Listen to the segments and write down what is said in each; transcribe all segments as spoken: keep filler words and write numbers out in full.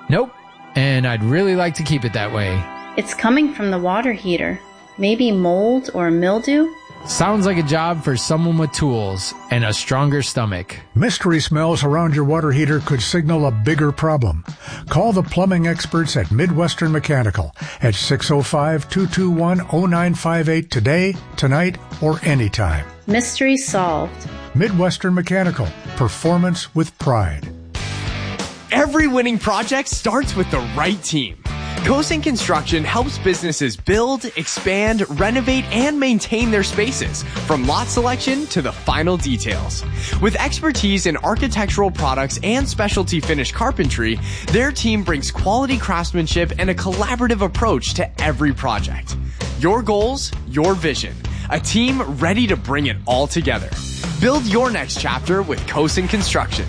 Nope, and I'd really like to keep it that way. It's coming from the water heater. Maybe mold or mildew? Sounds like a job for someone with tools and a stronger stomach. Mystery smells around your water heater could signal a bigger problem. Call the plumbing experts at Midwestern Mechanical at six oh five, two two one, oh nine five eight today, tonight, or anytime. Mystery solved. Midwestern Mechanical. Performance with pride. Every winning project starts with the right team. Kosen Construction helps businesses build, expand, renovate, and maintain their spaces, from lot selection to the final details. With expertise in architectural products and specialty finish carpentry, their team brings quality craftsmanship and a collaborative approach to every project. Your goals, your vision. A team ready to bring it all together. Build your next chapter with Kosen Construction.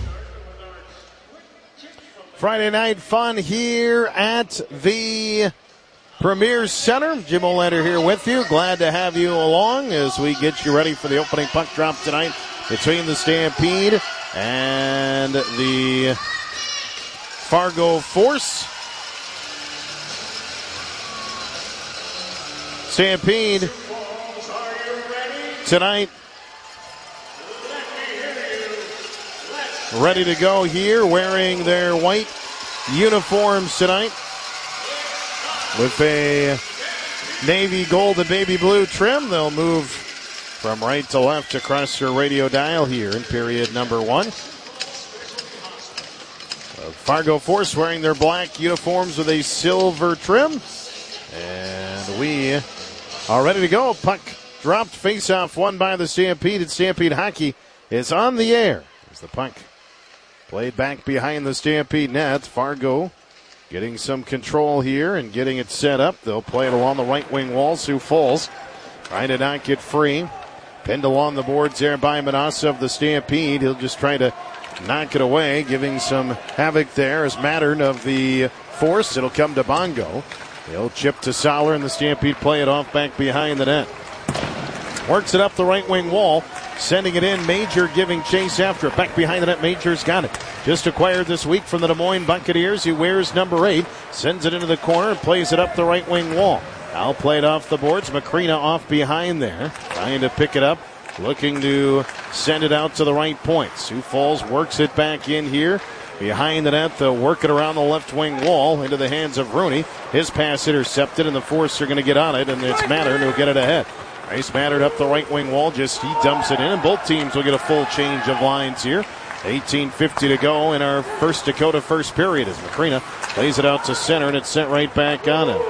Friday night fun here at the Premier Center. Jim Olander here with you. Glad to have you along as we get you ready for the opening puck drop tonight between the Stampede and the Fargo Force. Stampede tonight ready to go here, wearing their white uniforms tonight with a navy gold and baby blue trim. They'll move from right to left across your radio dial here in period number one. Fargo Force wearing their black uniforms with a silver trim. And we are ready to go. Puck dropped, face-off won by the Stampede, and Stampede Hockey is on the air as the puck played back behind the Stampede net. Fargo getting some control here and getting it set up. They'll play it along the right wing wall. Sioux Falls trying to not get free. Pinned along the boards there by Manassa of the Stampede. He'll just try to knock it away, giving some havoc there as Mattern of the Force. It'll come to Bongo. He'll chip to Soller, and the Stampede play it off back behind the net. Works it up the right wing wall. Sending it in, Major giving chase after it. Back behind the net, Major's got it. Just acquired this week from the Des Moines Buccaneers. He wears number eight. Sends it into the corner and plays it up the right wing wall. Now played off the boards. Macrina off behind there. Trying to pick it up. Looking to send it out to the right point. Sioux Falls works it back in here. Behind the net, they'll work it around the left wing wall into the hands of Rooney. His pass intercepted, and the Force are going to get on it, and it's Mattern who'll get it ahead. Nice Mattern up the right wing wall. Just he dumps it in, and both teams will get a full change of lines here. eighteen fifty to go in our first Dakota first period as Macrina plays it out to center, and it's sent right back on him.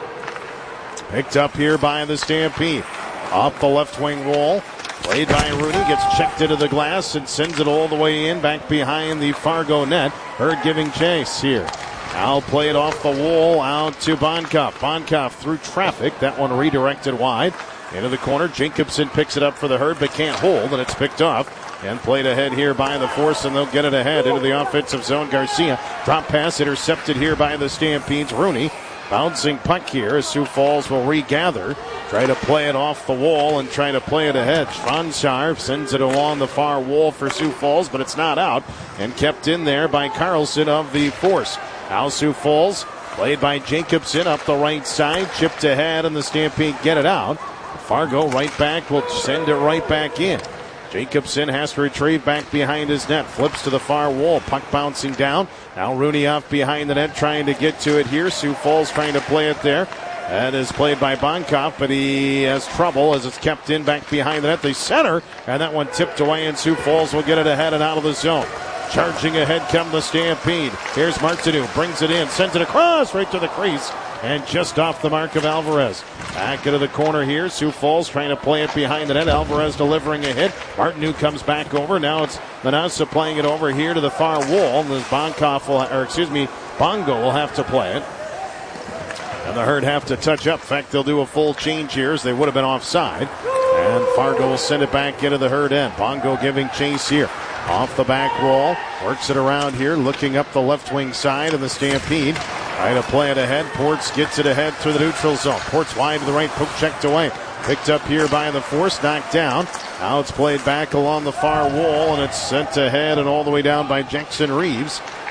Picked up here by the Stampede. Off the left wing wall. Played by Rooney. Gets checked into the glass and sends it all the way in back behind the Fargo net. Hurd giving chase here. Now play it off the wall out to Bonkoff. Bonkoff through traffic. That one redirected wide. Into the corner, Jacobson picks it up for the Herd, but can't hold, and it's picked off. And played ahead here by the Force, and they'll get it ahead into the offensive zone. Garcia, drop pass intercepted here by the Stampedes. Rooney, bouncing puck here as Sioux Falls will regather. Try to play it off the wall and try to play it ahead. Schwanzar sends it along the far wall for Sioux Falls, but it's not out, and kept in there by Carlson of the Force. Now Sioux Falls, played by Jacobson up the right side, chipped ahead, and the Stampede get it out. Fargo right back will send it right back in. Jacobson has to retrieve back behind his net. Flips to the far wall. Puck bouncing down. Now Rooney off behind the net trying to get to it here. Sioux Falls trying to play it there. That is played by Bonkoff, but he has trouble as it's kept in back behind the net. The center, and that one tipped away, and Sioux Falls will get it ahead and out of the zone. Charging ahead come the Stampede. Here's Martineau. Brings it in. Sends it across right to the crease. And just off the mark of Alvarez. Back into the corner here. Sioux Falls trying to play it behind the net. Alvarez delivering a hit. Martineau comes back over. Now it's Manassa playing it over here to the far wall. And this Bonkoff will, or excuse me, Bongo will have to play it. And the Herd have to touch up. In fact, they'll do a full change here as they would have been offside. And Fargo will send it back into the Herd end. Bongo giving chase here. Off the back wall. Works it around here. Looking up the left wing side of the Stampede. Trying to play it ahead. Ports gets it ahead through the neutral zone. Ports wide to the right. Poke checked away. Picked up here by the Force. Knocked down. Now it's played back along the far wall, and it's sent ahead and all the way down by Jackson Reeves.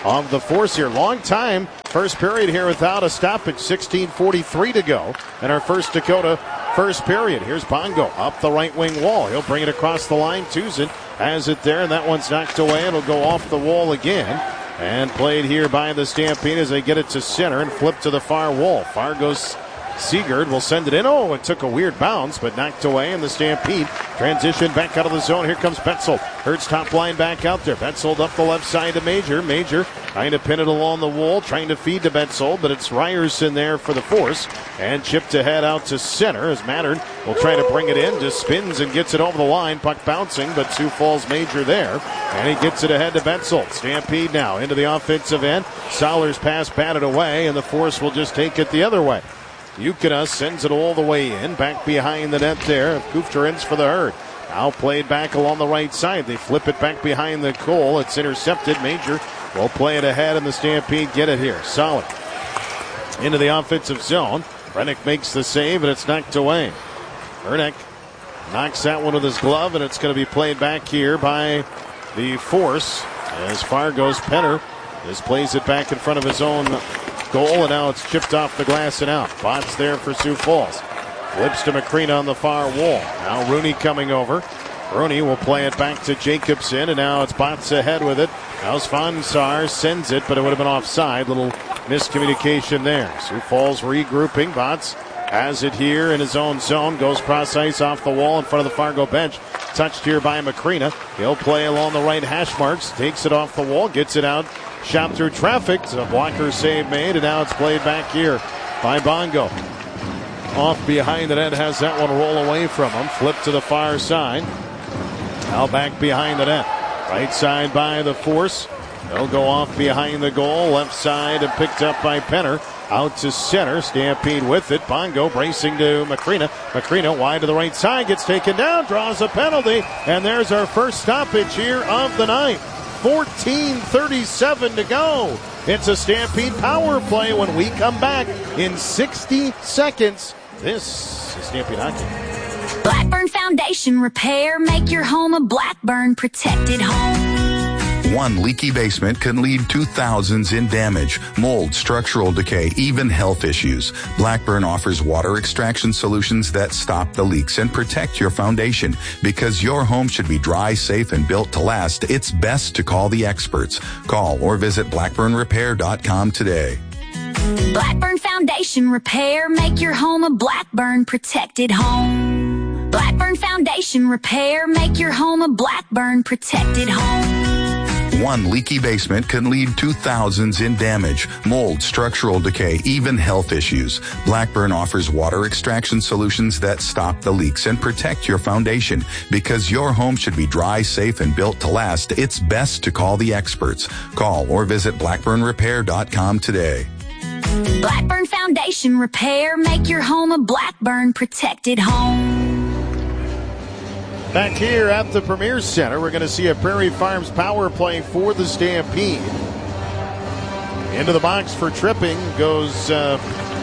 of the Force here. Long time. First period here without a stoppage. sixteen forty-three to go in our first Dakota first period. Here's Bongo up the right wing wall. He'll bring it across the line. Tuzin has it there, and that one's knocked away. It'll go off the wall again. And played here by the Stampede as they get it to center and flip to the far wall. Fargo's Seegard will send it in. Oh, it took a weird bounce, but knocked away, and the Stampede transition back out of the zone. Here comes Betzel. Hurts top line back out there. Betzel up the left side to Major. Major trying to pin it along the wall, trying to feed to Betzel, but it's Ryerson there for the Force. And chipped ahead out to center as Mattern will try to bring it in. Just spins and gets it over the line. Puck bouncing, but Sioux Falls Major there. And he gets it ahead to Betzel. Stampede now into the offensive end. Sollers pass batted away, and the Force will just take it the other way. Ukina sends it all the way in, back behind the net there. Kufterins for the Herd. Now played back along the right side. They flip it back behind the goal. It's intercepted. Major will play it ahead, and the Stampede get it here. Solid into the offensive zone. Rennick makes the save, and it's knocked away. Rennick knocks that one with his glove, and it's going to be played back here by the Force as Fargo's Penner just plays it back in front of his own goal, and now it's chipped off the glass and out. Bots there for Sioux Falls. Flips to McCreena on the far wall. Now Rooney coming over. Rooney will play it back to Jacobson, and now it's Bots ahead with it. Now Svansar sends it, but it would have been offside. Little miscommunication there. Sioux Falls regrouping. Bots has it here in his own zone. Goes cross ice off the wall in front of the Fargo bench. Touched here by McCreena. He'll play along the right hash marks. Takes it off the wall. Gets it out. Shot through traffic. It's a blocker save made, and now it's played back here by Bongo. Off behind the net, has that one roll away from him. Flip to the far side. Now back behind the net. Right side by the Force. They'll go off behind the goal. Left side and picked up by Penner. Out to center. Stampede with it. Bongo bracing to McCreena. McCreena wide to the right side. Gets taken down. Draws a penalty. And there's our first stoppage here of the night. fourteen thirty-seven to go. It's a Stampede power play when we come back in sixty seconds. This is Stampede Hockey. Blackburn Foundation Repair. Make your home a Blackburn protected home. One leaky basement can lead to thousands in damage, mold, structural decay, even health issues. Blackburn offers water extraction solutions that stop the leaks and protect your foundation. Because your home should be dry, safe, and built to last, it's best to call the experts. Call or visit blackburn repair dot com today. Blackburn Foundation Repair. Make your home a Blackburn protected home. Blackburn Foundation Repair. Make your home a Blackburn protected home. One leaky basement can lead to thousands in damage, mold, structural decay, even health issues. Blackburn offers water extraction solutions that stop the leaks and protect your foundation. Because your home should be dry, safe, and built to last, it's best to call the experts. Call or visit blackburn repair dot com today. Blackburn Foundation Repair. Make your home a Blackburn protected home. Back here at the Premier Center, we're going to see a Prairie Farms power play for the Stampede. Into the box for tripping goes uh,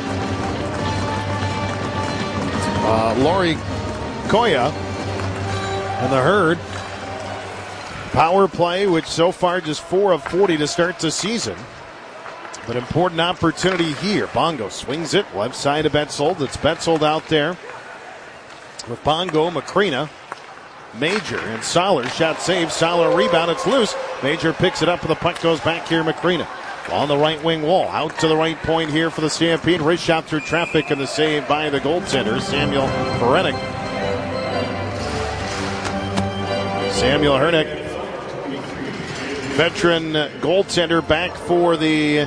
uh, Lori Koya and the Herd. Power play, which so far just four of forty to start the season. But important opportunity here. Bongo swings it left side of Betzold. It's Betzold out there with Bongo, McCreena, Major, and Soller. Shot saved. Soller rebound. It's loose. Major picks it up, and the puck goes back here. McCreena on the right wing wall. Out to the right point here for the Stampede. Wrist shot through traffic, and the save by the goaltender, Samuel Herenick. Samuel Herenick, veteran goaltender, back for the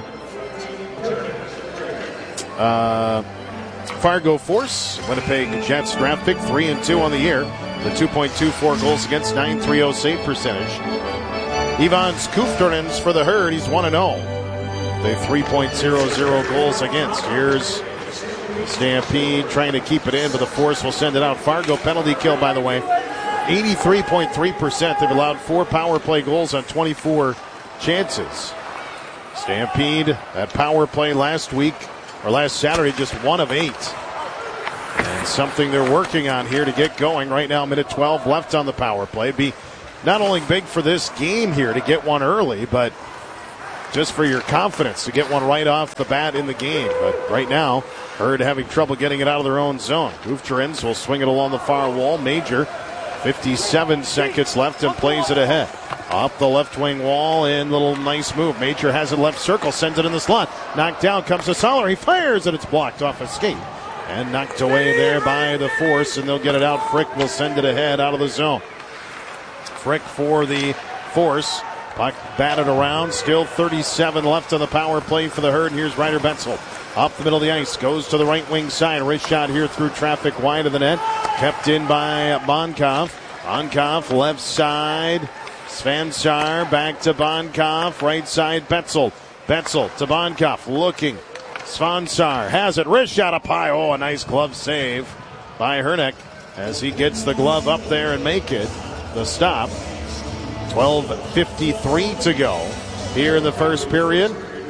uh, Fargo Force. Winnipeg Jets draft pick, three and two on the year. The two point two four goals against, nine thirty save percentage. Ivans Kufterins for the Herd. He's one and oh. They three point oh oh goals against. Here's Stampede trying to keep it in, but the Force will send it out. Fargo penalty kill, by the way, eighty-three point three percent. They've allowed four power play goals on twenty-four chances. Stampede, that power play last week, or last Saturday, just one of eight. And something they're working on here to get going. Right now, minute twelve left on the power play. It'd be not only big for this game here to get one early, but just for your confidence to get one right off the bat in the game. But right now, Herd having trouble getting it out of their own zone. Gufterins will swing it along the far wall. Major, fifty-seven seconds left and plays it ahead. Off the left wing wall and little nice move. Major has it left circle, sends it in the slot. Knocked down comes to Soller. He fires and it's blocked off a skate. And knocked away there by the Force, and they'll get it out. Frick will send it ahead out of the zone. Frick for the Force. Puck batted around. Still thirty-seven left on the power play for the Herd. And here's Ryder Betzel. Up the middle of the ice. Goes to the right wing side. Wrist shot here through traffic wide of the net. Kept in by Bonkov. Bonkov left side. Svansar back to Bonkov. Right side Betzel. Betzel to Bonkov. Looking. Svansar has it. Wrist shot up high. Oh, a nice glove save by Hernick as he gets the glove up there and make it the stop. twelve fifty-three to go here in the first period.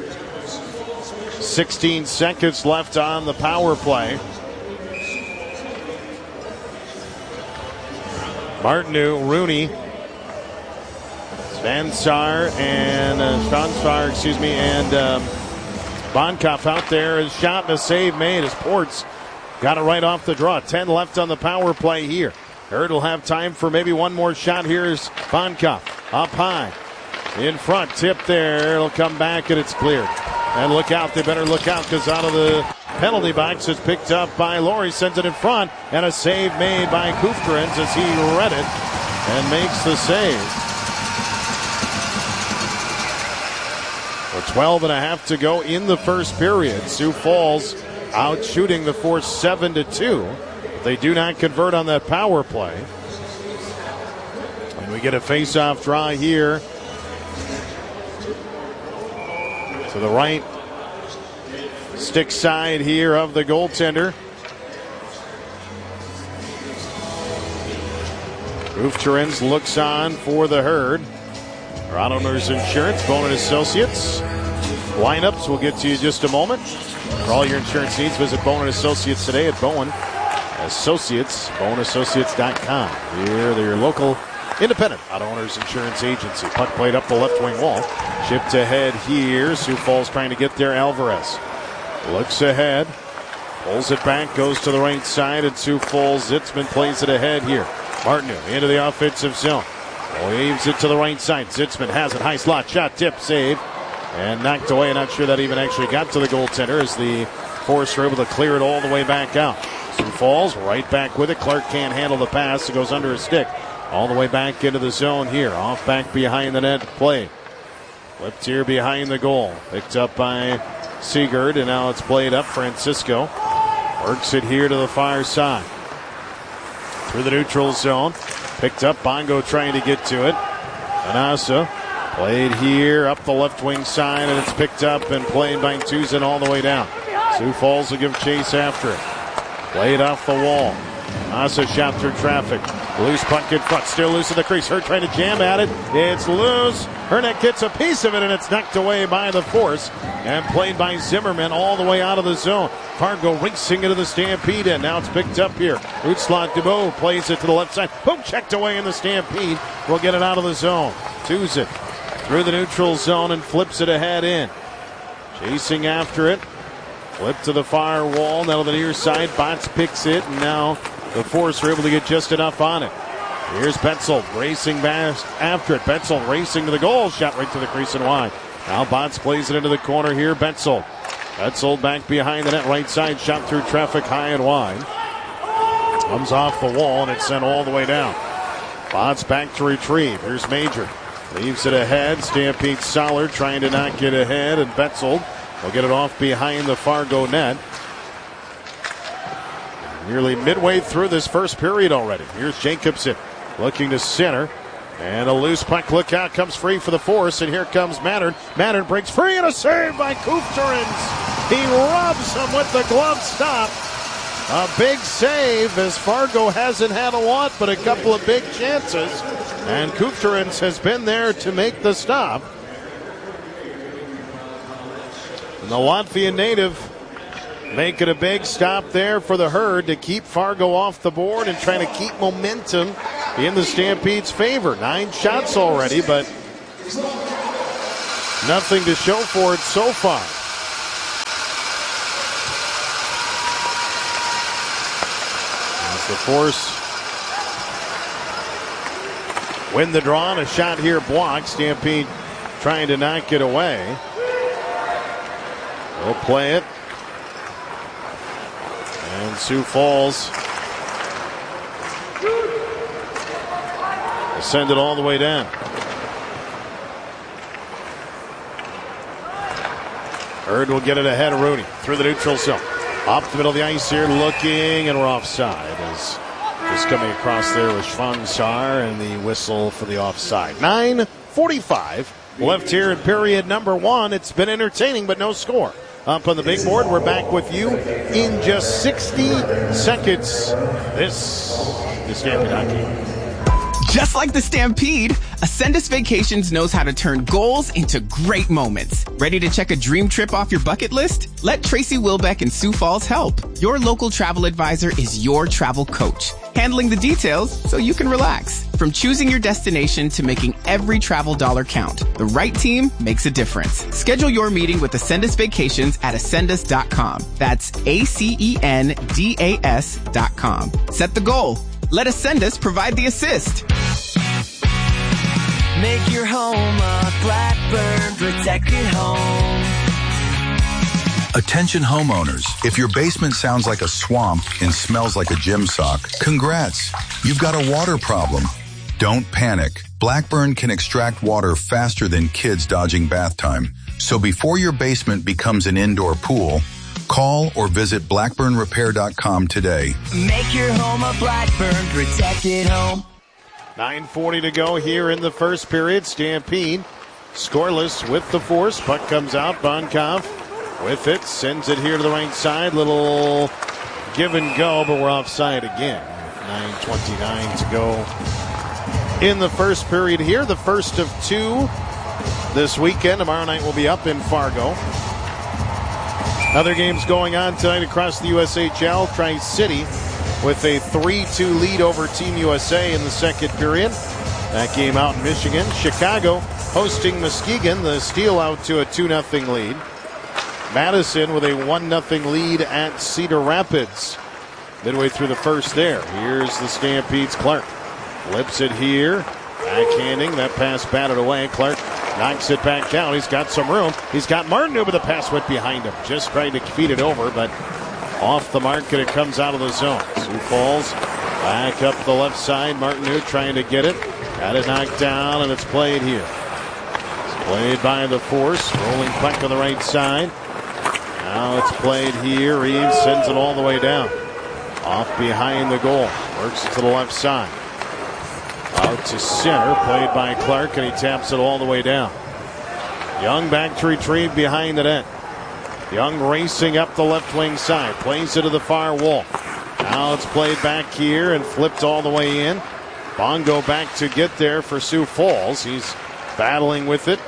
sixteen seconds left on the power play. Martineau, Rooney, Svansar and uh, Svansar, excuse me, and um, Bonkov out there. A shot and a save made as Ports got it right off the draw. ten left on the power play here. Herd will have time for maybe one more shot. Here's Bonkov up high in front. Tip there. It'll come back and it's cleared. And look out. They better look out because out of the penalty box is picked up by Laurie. Sends it in front. And a save made by Kufterins as he read it and makes the save. With twelve and a half to go in the first period. Sioux Falls out shooting the Force seven to two. They do not convert on that power play. And we get a face-off draw here to the right stick side here of the goaltender. Kufterins looks on for the Herd. Toronto Owners Insurance, Bowen Associates. Lineups we'll get to you in just a moment. For all your insurance needs, visit Bowen Associates today at Bowen Associates, bowen associates dot com. Here, they're your local independent auto owners insurance agency. Puck played up the left wing wall. Chipped ahead here. Sioux Falls trying to get there. Alvarez looks ahead. Pulls it back. Goes to the right side. And Sioux Falls, Zitzman plays it ahead here. Martineau into the offensive zone. Waves it to the right side. Zitzman has it. High slot. Shot. Tip. Save. And knocked away. Not sure that even actually got to the goaltender as the Force were able to clear it all the way back out. Sioux Falls right back with it. Clark can't handle the pass. It goes under his stick. All the way back into the zone here. Off back behind the net play. Flipped here behind the goal. Picked up by Seegard, and now it's played up. Francisco works it here to the far side. Through the neutral zone. Picked up. Bongo trying to get to it. Anasa played here up the left wing side, and it's picked up and played by Tuzin all the way down. Sioux Falls will give chase after it. Played off the wall. Asa shot through traffic. Loose puck in front. Still loose in the crease. Herd trying to jam at it. It's loose. Hernick gets a piece of it, and it's knocked away by the Force. And played by Zimmerman all the way out of the zone. Fargo racing into the Stampede, and now it's picked up here. Rootslot Dubois plays it to the left side. Boom, checked away in the Stampede. We'll get it out of the zone. Tuzin through the neutral zone and flips it ahead in. Chasing after it. Flip to the far wall. Now to the near side. Bots picks it, and now the Force are able to get just enough on it. Here's Betzel racing back after it. Betzel racing to the goal. Shot right to the crease and wide. Now Bots plays it into the corner here. Betzel. Betzel back behind the net. Right side. Shot through traffic high and wide. Comes off the wall, and it's sent all the way down. Bots back to retrieve. Here's Major. Leaves it ahead. Stampede Soller trying to not get ahead, and Betzel will get it off behind the Fargo net. Nearly midway through this first period already. Here's Jacobson looking to center. And a loose puck. Look out. Comes free for the Force. And here comes Mattern. Mattern breaks free, and a save by Kufterins. He rubs him with the glove stop. A big save as Fargo hasn't had a lot, but a couple of big chances. And Kufterins has been there to make the stop. And the Latvian native making a big stop there for the Herd to keep Fargo off the board and trying to keep momentum in the Stampede's favor. Nine shots already, but Nothing to show for it so far. As the Force win the draw, and a shot here blocked. Stampede trying to knock it away. They'll play it. And Sioux Falls will send it all the way down. Hurd will get it ahead of Rooney through the neutral zone. Up the middle of the ice here, looking, and we're offside. As just coming across there was Schwang Sar, and the whistle for the offside. nine forty-five left here in period number one. It's been entertaining, but no score. Up on the big board, we're back with you in just sixty seconds. This is Stampede Hockey. Just like the Stampede, Ascendus Vacations knows how to turn goals into great moments. Ready to check a dream trip off your bucket list? Let Tracy Wilbeck and Sioux Falls help. Your local travel advisor is your travel coach, handling the details so you can relax. From choosing your destination to making every travel dollar count, the right team makes a difference. Schedule your meeting with Ascendus Vacations at ascendus dot com. That's A C E N D A S dot com. Set the goal. Let Ascendus provide the assist. Make your home a Blackburn protected home. Attention homeowners, if your basement sounds like a swamp and smells like a gym sock, congrats. You've got a water problem. Don't panic. Blackburn can extract water faster than kids dodging bath time. So before your basement becomes an indoor pool, call or visit blackburn repair dot com today. Make your home a Blackburn protected home. nine forty to go here in the first period. Stampede scoreless with the Force. Puck comes out. Bonkov with it. Sends it here to the right side. Little give and go, but we're offside again. nine twenty-nine to go in the first period here. The first of two this weekend. Tomorrow night we'll be up in Fargo. Other games going on tonight across the U S H L. Tri-City with a three two lead over Team U S A in the second period. That game out in Michigan. Chicago hosting Muskegon. The steal out to a two nothing lead. Madison with a one nothing lead at Cedar Rapids. Midway through the first there. Here's the Stampede's Clark. Flips it here. Backhanding. That pass batted away. Clark knocks it back down. He's got some room. He's got Martineau, but the pass went behind him. Just trying to feed it over, but off the mark, and it comes out of the zone. Sioux Falls back up the left side. Martineau trying to get it. Got it knocked down, and it's played here. It's played by the Force. Rolling puck on the right side. Now it's played here. Reeves sends it all the way down. Off behind the goal. Works it to the left side. Out to center, played by Clark, and he taps it all the way down. Young back to retrieve behind the net. Young racing up the left wing side, plays it to the far wall. Now it's played back here and flipped all the way in. Bongo back to get there for Sioux Falls. He's battling with it.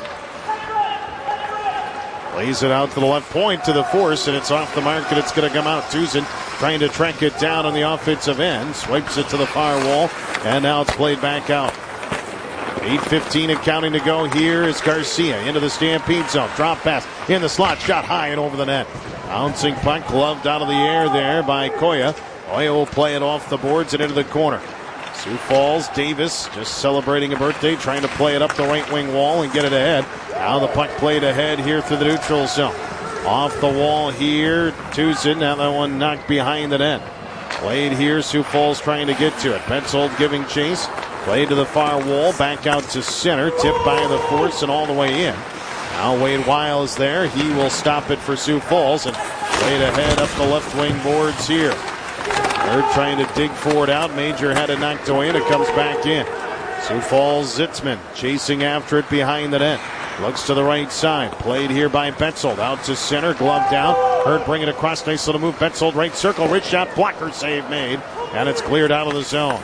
Plays it out to the left point to the Force, and it's off the mark, and it's going to come out. Tuzin trying to track it down on the offensive end. Swipes it to the far wall, and now it's played back out. eight fifteen and counting to go here is Garcia into the Stampede zone. Drop pass in the slot, shot high and over the net. Bouncing puck, gloved out of the air there by Koya. Koya will play it off the boards and into the corner. Sioux Falls, Davis just celebrating a birthday, trying to play it up the right wing wall and get it ahead. Now the puck played ahead here through the neutral zone. Off the wall here, Tuzin. Now that one knocked behind the net. Played here, Sioux Falls trying to get to it. Petzold giving chase. Played to the far wall, back out to center. Tipped by the Force and all the way in. Now Wade Weil is there. He will stop it for Sioux Falls and played ahead up the left wing boards here. They're trying to dig for it out. Major had it knocked away and it comes back in. Sioux Falls, Zitzman chasing after it behind the net. Looks to the right side. Played here by Betzold. Out to center. Glove down. Hurd bring it across. Nice little move. Betzold right circle. Rich shot. Blocker save made. And it's cleared out of the zone.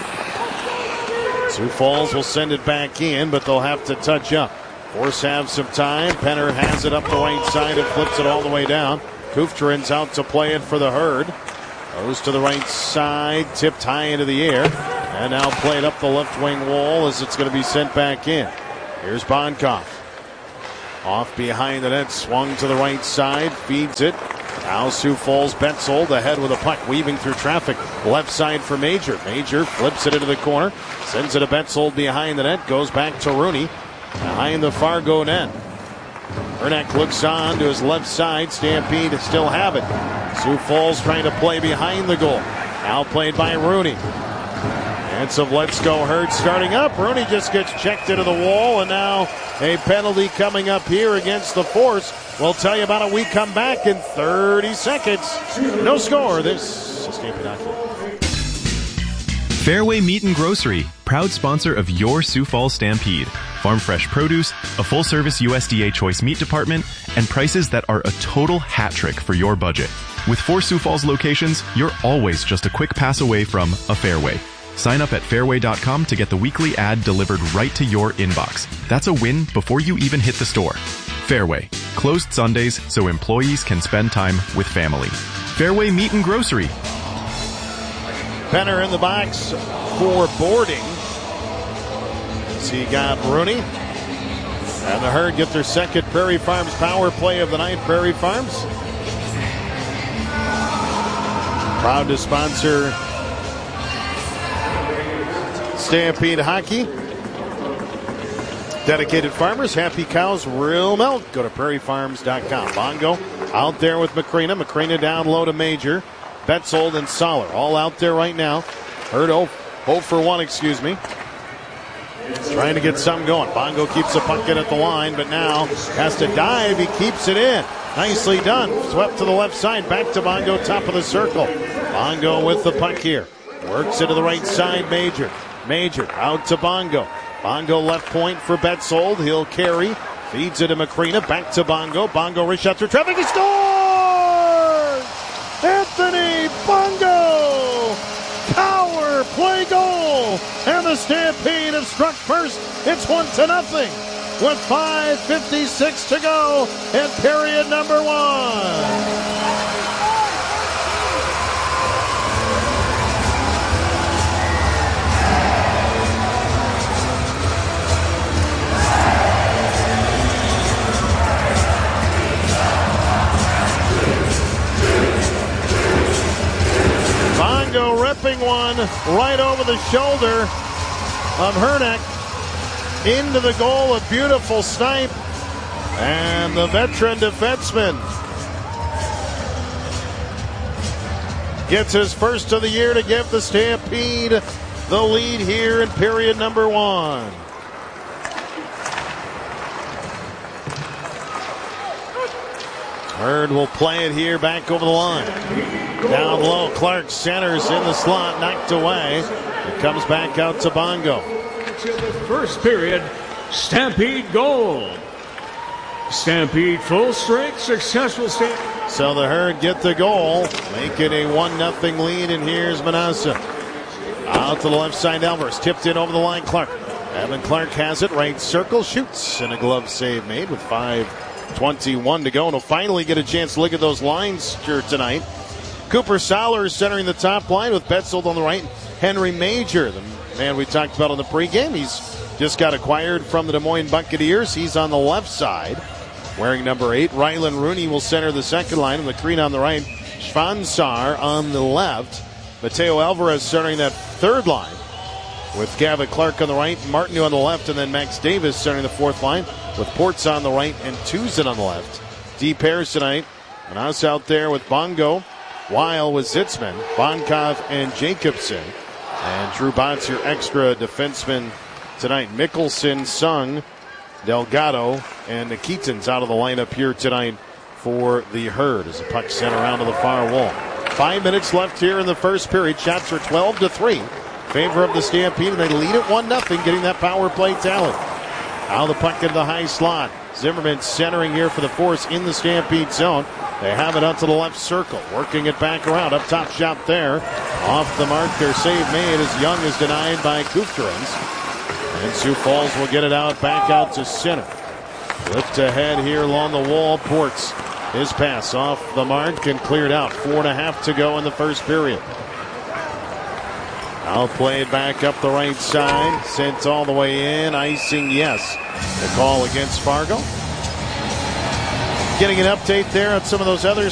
Sioux Falls will send it back in, but they'll have to touch up. Force have some time. Penner has it up the right side and flips it all the way down. Kufturin's out to play it for the Herd. Goes to the right side. Tipped high into the air. And now played up the left wing wall as it's going to be sent back in. Here's Bonkov. Off behind the net, swung to the right side, feeds it. Now Sioux Falls Betzold ahead with a puck, weaving through traffic. Left side for Major. Major flips it into the corner, sends it to Betzold behind the net, goes back to Rooney behind the Fargo net. Hernak looks on to his left side. Stampede still have it. Sioux Falls trying to play behind the goal. Now played by Rooney. Chance of Let's Go Hurt starting up. Rooney just gets checked into the wall, and now a penalty coming up here against the Force. We'll tell you about it when we come back in thirty seconds. No score. This is Stampede Hockey. Fairway Meat and Grocery, proud sponsor of your Sioux Falls Stampede. Farm fresh produce, a full-service U S D A choice meat department, and prices that are a total hat trick for your budget. With four Sioux Falls locations, you're always just a quick pass away from a Fairway. Sign up at fairway dot com to get the weekly ad delivered right to your inbox. That's a win before you even hit the store. Fairway, closed Sundays so employees can spend time with family. Fairway Meat and Grocery. Penner in the box for boarding. See, got Rooney. And the Herd get their second Prairie Farms power play of the night. Prairie Farms, proud to sponsor Stampede Hockey. Dedicated farmers, happy cows, real milk. Go to prairie farms dot com. Bongo out there with Macrina. Macrina down low to Major. Betzold and Soller all out there right now. Herd oh for one, excuse me. Trying to get something going. Bongo keeps the puck in at the line, but now has to dive. He keeps it in. Nicely done. Swept to the left side. Back to Bongo, top of the circle. Bongo with the puck here. Works it to the right side, Major. Major out to Bongo. Bongo left point for Betzold. He'll carry. Feeds it to Macrina. Back to Bongo. Bongo wrist shot through traffic. He scores! Anthony Bongo! Power play goal! And the Stampede have struck first. It's one to nothing with five fifty-six to go in period number one. Bongo ripping one right over the shoulder of Hernak into the goal. A beautiful snipe. And the veteran defenseman gets his first of the year to give the Stampede the lead here in period number one. Herd will play it here back over the line. Down low, Clark centers in the slot, knocked away. It comes back out to Bongo. First period, Stampede goal. Stampede full strength, successful Stampede. So the Herd get the goal, make it a one nothing lead, and here's Manassa. Out to the left side, Alvarez, tipped in over the line, Clark. Evan Clark has it, right circle, shoots, and a glove save made with five twenty-one to go. And he'll finally get a chance to look at those lines here tonight. Cooper Soller centering the top line with Betzold on the right. Henry Major, the man we talked about on the pregame. He's just got acquired from the Des Moines Buccaneers. He's on the left side, wearing number eight. Rylan Rooney will center the second line. Macrina on the right. Schwansar on the left. Mateo Alvarez centering that third line with Gavin Clark on the right, Martineau on the left, and then Max Davis centering the fourth line with Ports on the right and Tuzin on the left. D pairs tonight. And us out there with Bongo, Weil with Zitzman, Bonkov and Jacobson. And Drew Botts, your extra defenseman tonight. Mickelson, Sung, Delgado, and Nikitin's out of the lineup here tonight for the Herd as the puck sent around to the far wall. Five minutes left here in the first period. Shots are twelve to three. Favor of the Stampede, and they lead it one nothing, getting that power play talent. Now the puck into the high slot. Zimmerman centering here for the Force in the Stampede zone. They have it out to the left circle, working it back around. Up top shot there. Off the mark, their save made as Young is denied by Kufterins. And Sioux Falls will get it out, back out to center. Lift ahead here along the wall. Ports, his pass off the mark and cleared out. Four and a half to go in the first period. Now played back up the right side. Sent all the way in. Icing, yes. The call against Fargo. Getting an update there on some of those other